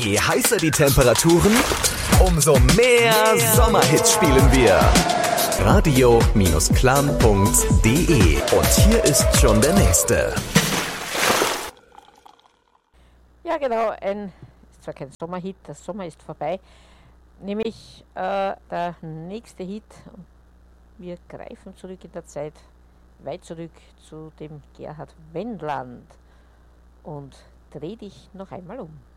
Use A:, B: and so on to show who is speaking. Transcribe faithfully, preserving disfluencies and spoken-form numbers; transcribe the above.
A: Je heißer die Temperaturen, umso mehr Sommerhits spielen wir. radio-klam punkt de. Und hier ist schon der nächste.
B: Ja, genau, ein, ist zwar kein Sommerhit, der Sommer ist vorbei, nämlich äh, der nächste Hit. Wir greifen zurück in der Zeit, weit zurück zu dem Gerhard Wendland und dreh dich noch einmal um.